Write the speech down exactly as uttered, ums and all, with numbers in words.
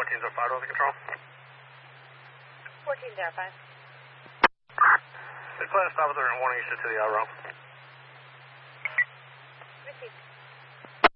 fourteen zero five, over control. fourteen zero five. The class stop with the warning, east to the outrow.